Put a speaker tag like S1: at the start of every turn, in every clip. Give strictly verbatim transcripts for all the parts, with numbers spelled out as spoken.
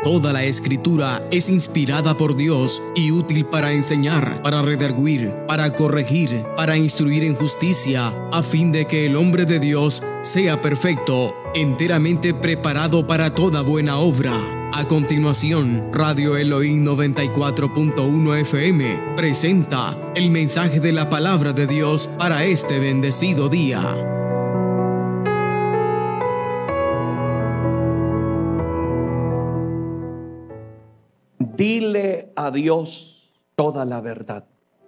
S1: Toda la Escritura es inspirada por Dios y útil para enseñar, para redarguir, para corregir, para instruir en justicia, a fin de que el hombre de Dios sea perfecto, enteramente preparado para toda buena obra. A continuación, Radio Elohim noventa y cuatro punto uno F M presenta el mensaje de la palabra de Dios para este bendecido día.
S2: Dile a Dios toda la verdad.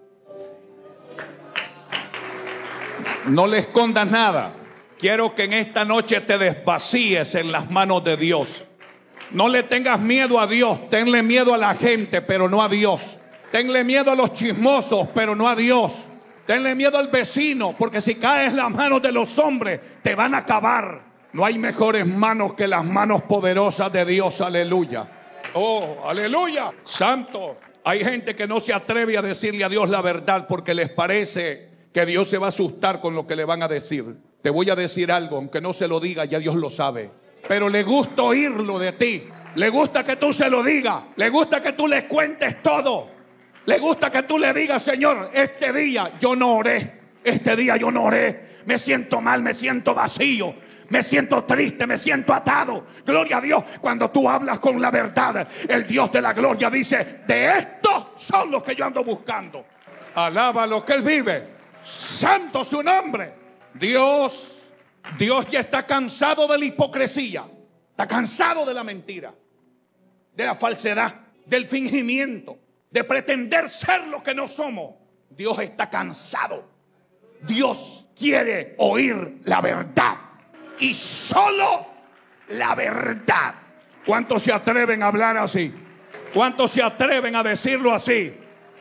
S2: No le escondas nada. Quiero que en esta noche te desvacíes en las manos de Dios. No le tengas miedo a Dios. Tenle miedo a la gente, pero no a Dios. Tenle miedo a los chismosos, pero no a Dios. Tenle miedo al vecino, porque si caes en las manos de los hombres, te van a acabar. No hay mejores manos que las manos poderosas de Dios. Aleluya. Oh, aleluya, santo. Hay gente que no se atreve a decirle a Dios la verdad porque les parece que Dios se va a asustar con lo que le van a decir. Te voy a decir algo, aunque no se lo diga, ya Dios lo sabe. Pero le gusta oírlo de ti. Le gusta que tú se lo digas. Le gusta que tú le cuentes todo. Le gusta que tú le digas: Señor, este día yo no oré. Este día yo no oré. Me siento mal, me siento vacío. Me siento triste, me siento atado. Gloria a Dios. Cuando tú hablas con la verdad, el Dios de la gloria dice: de estos son los que yo ando buscando. Alaba lo que Él vive. Santo su nombre. Dios, Dios ya está cansado de la hipocresía. Está cansado de la mentira, de la falsedad, del fingimiento, de pretender ser lo que no somos. Dios está cansado. Dios quiere oír la verdad. Y solo la verdad. ¿Cuántos se atreven a hablar así? ¿Cuántos se atreven a decirlo así?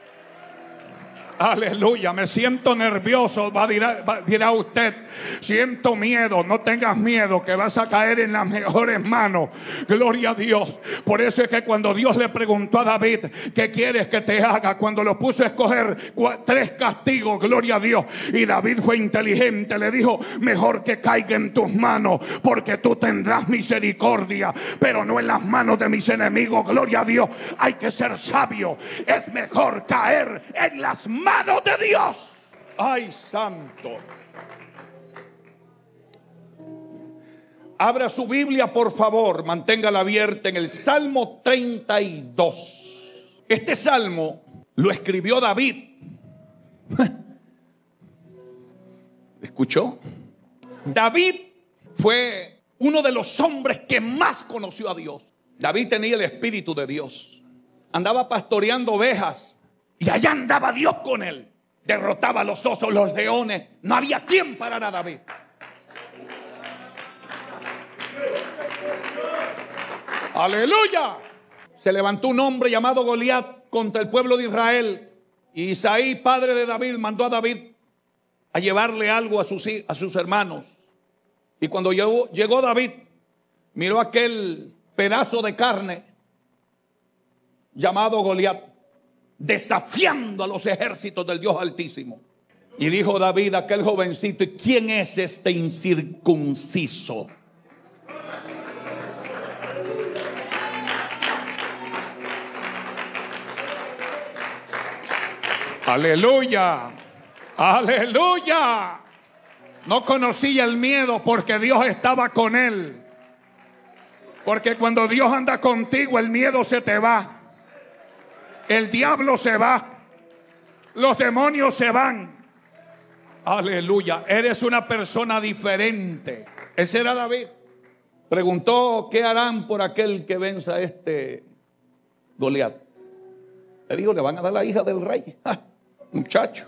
S2: Aleluya, me siento nervioso, va, dirá, va, dirá usted. Siento miedo. No tengas miedo, que vas a caer en las mejores manos. Gloria a Dios. Por eso es que cuando Dios le preguntó a David: ¿qué quieres que te haga? Cuando lo puso a escoger tres castigos, gloria a Dios, y David fue inteligente, le dijo: mejor que caiga en tus manos, porque tú tendrás misericordia, pero no en las manos de mis enemigos. Gloria a Dios. Hay que ser sabio. Es mejor caer en las manos manos de Dios. Ay, santo. Abra su Biblia, por favor, manténgala abierta en el Salmo treinta y dos. Este salmo lo escribió David. ¿Escuchó? David fue uno de los hombres que más conoció a Dios. David tenía el Espíritu de Dios. Andaba pastoreando ovejas. Y allá andaba Dios con él. Derrotaba a los osos, los leones. No había quien parar a David. Aleluya. Se levantó un hombre llamado Goliat contra el pueblo de Israel. Y Isaí, padre de David, mandó a David a llevarle algo a sus, a sus hermanos. Y cuando llegó, llegó David, miró aquel pedazo de carne llamado Goliat, desafiando a los ejércitos del Dios Altísimo. Y dijo David a aquel jovencito: ¿y quién es este incircunciso? Aleluya, aleluya. No conocía el miedo porque Dios estaba con él. Porque cuando Dios anda contigo, el miedo se te va. El diablo se va. Los demonios se van. Aleluya. Eres una persona diferente. Ese era David. Preguntó: ¿qué harán por aquel que venza a este Goliat? Le dijo: le van a dar la hija del rey. ¡Ja! Muchacho.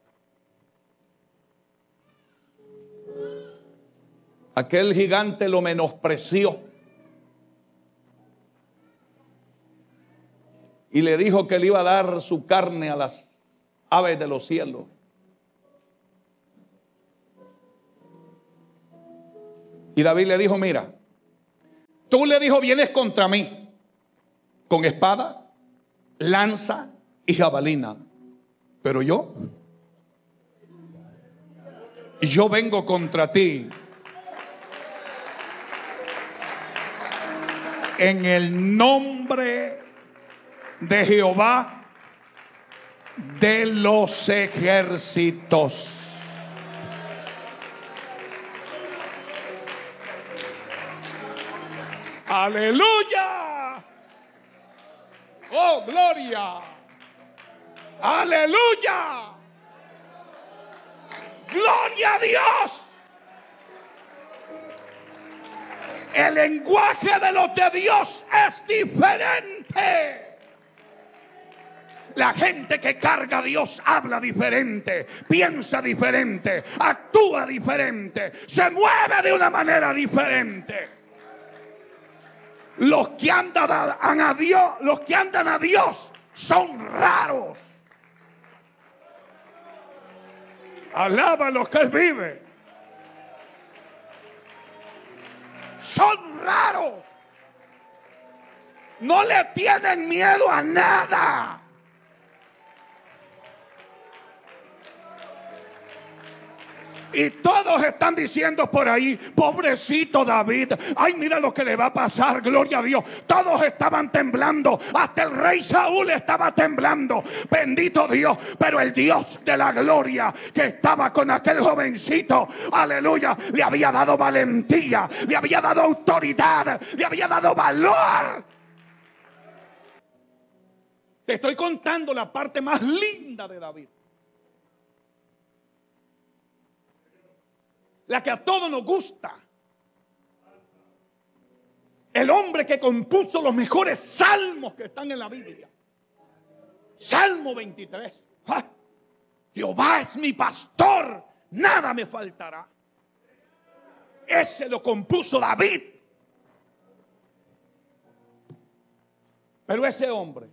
S2: Aquel gigante lo menospreció y le dijo que le iba a dar su carne a las aves de los cielos. Y David le dijo: mira, tú, le dijo, vienes contra mí con espada, lanza y jabalina, pero yo, yo vengo contra ti En el nombre de Jehová de los ejércitos. Aleluya. Oh, gloria. Aleluya. Gloria a Dios. El lenguaje de los de Dios es diferente. La gente que carga a Dios habla diferente, piensa diferente, actúa diferente, se mueve de una manera diferente. Los que andan a, a Dios, los que andan a Dios son raros. Alaba los que Él vive. Son raros. No le tienen miedo a nada. Y todos están diciendo por ahí, pobrecito David, ay, mira lo que le va a pasar, gloria a Dios. Todos estaban temblando, hasta el rey Saúl estaba temblando, bendito Dios. Pero el Dios de la gloria que estaba con aquel jovencito, aleluya, le había dado valentía, le había dado autoridad, le había dado valor. Te estoy contando la parte más linda de David. La que a todos nos gusta. El hombre que compuso los mejores salmos que están en la Biblia. Salmo veintitrés. ¡Ah! Jehová es mi pastor, nada me faltará. Ese lo compuso David. Pero ese hombre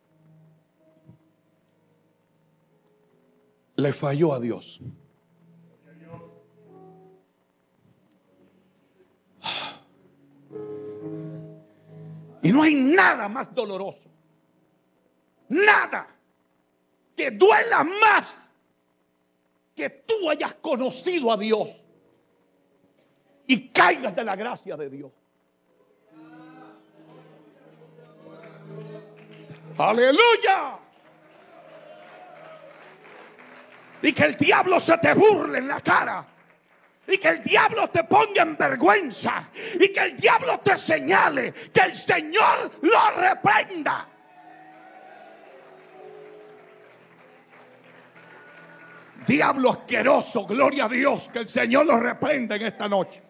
S2: le falló a Dios. Y no hay nada más doloroso, nada que duela más que tú hayas conocido a Dios y caigas de la gracia de Dios. Aleluya. Y que el diablo se te burle en la cara. Y que el diablo te ponga en vergüenza. Y que el diablo te señale. Que el Señor lo reprenda. Diablo asqueroso, gloria a Dios. Que el Señor lo reprenda en esta noche.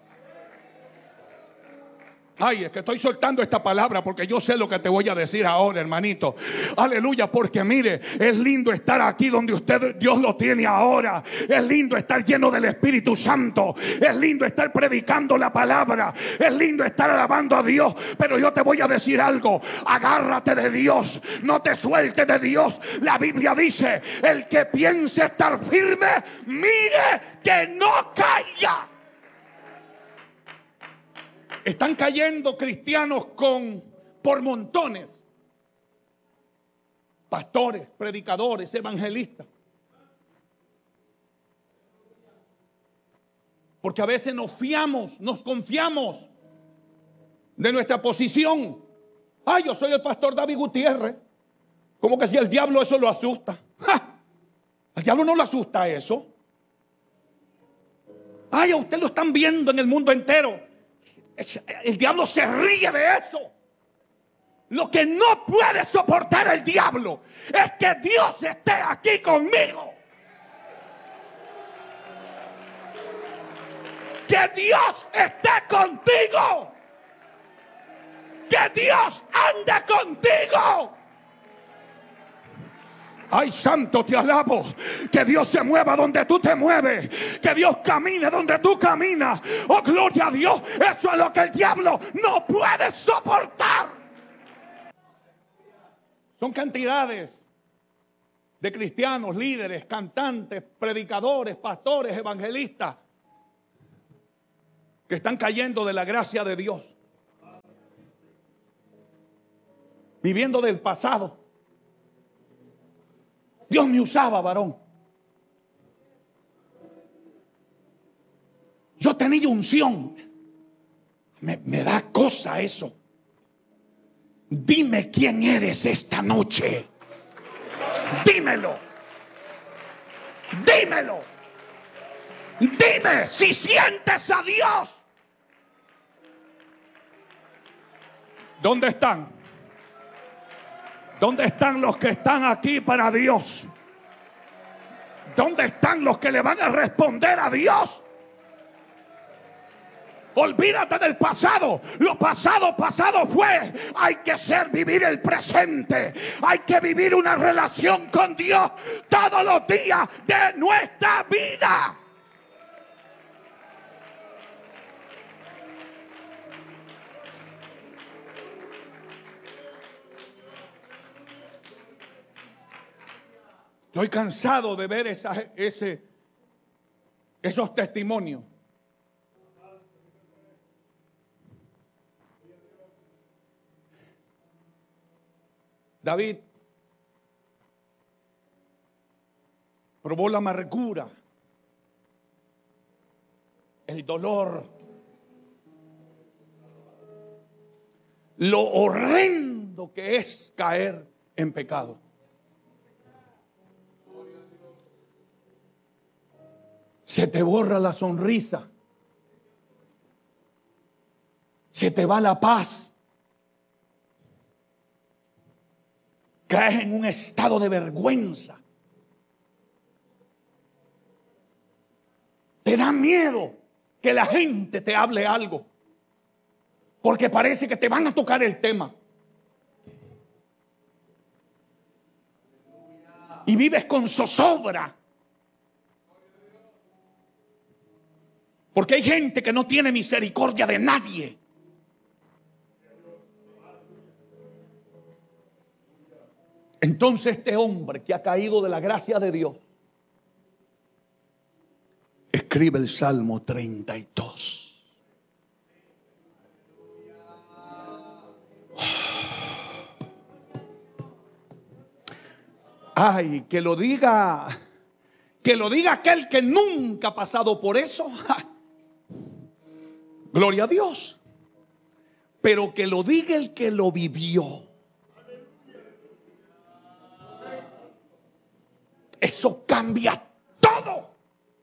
S2: Ay, es que estoy soltando esta palabra porque yo sé lo que te voy a decir ahora, hermanito. Aleluya, porque mire, es lindo estar aquí donde usted, Dios lo tiene ahora. Es lindo estar lleno del Espíritu Santo. Es lindo estar predicando la palabra. Es lindo estar alabando a Dios. Pero yo te voy a decir algo. Agárrate de Dios. No te sueltes de Dios. La Biblia dice, el que piense estar firme, mire que no caiga. Están cayendo cristianos con por montones. Pastores, predicadores, evangelistas. Porque a veces nos fiamos, nos confiamos de nuestra posición. Ay, yo soy el pastor David Gutiérrez. Como que si el diablo eso lo asusta. ¡Ja! Al diablo no le asusta eso. Ay, a usted lo están viendo en el mundo entero. El diablo se ríe de eso. Lo que no puede soportar el diablo es que Dios esté aquí conmigo. Que Dios esté contigo. Que Dios ande contigo. Ay, santo, te alabo. Que Dios se mueva donde tú te mueves. Que Dios camine donde tú caminas. Oh, gloria a Dios. Eso es lo que el diablo no puede soportar. Son cantidades de cristianos, líderes, cantantes, predicadores, pastores, evangelistas que están cayendo de la gracia de Dios. Viviendo del pasado. Dios me usaba, varón. Yo tenía unción. Me, me da cosa eso. Dime quién eres esta noche. Dímelo. Dímelo. Dime si sientes a Dios. ¿Dónde están? ¿Dónde están los que están aquí para Dios? ¿Dónde están los que le van a responder a Dios? Olvídate del pasado. Lo pasado, pasado fue. Hay que ser, vivir el presente. Hay que vivir una relación con Dios todos los días de nuestra vida. Estoy cansado de ver esa, ese, esos testimonios. David probó la amargura, el dolor, lo horrendo que es caer en pecado. Se te borra la sonrisa, se te va la paz. Caes en un estado de vergüenza. Te da miedo que la gente te hable algo, porque parece que te van a tocar el tema. Y vives con zozobra, porque hay gente que no tiene misericordia de nadie. Entonces este hombre que ha caído de la gracia de Dios escribe el Salmo treinta y dos. Ay, que lo diga, que lo diga aquel que nunca ha pasado por eso. Gloria a Dios. Pero que lo diga el que lo vivió. Eso cambia todo.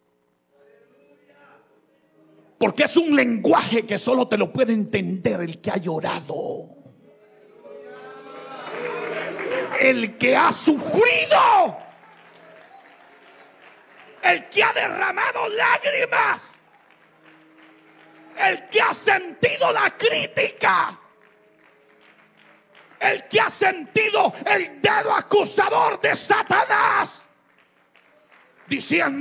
S2: Porque es un lenguaje que solo te lo puede entender el que ha llorado, el que ha sufrido, el que ha derramado lágrimas, el que ha sentido la crítica, el que ha sentido el dedo acusador de Satanás diciendo: